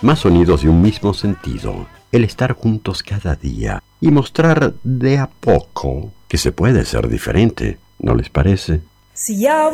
más sonidos de un mismo sentido, el estar juntos cada día y mostrar de a poco que se puede ser diferente, ¿no les parece? Si ya